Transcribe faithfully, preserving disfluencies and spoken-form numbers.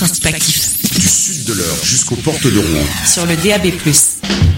principe actif. Du sud de l'Eure jusqu'aux portes de Rouen. Sur le D A B plus.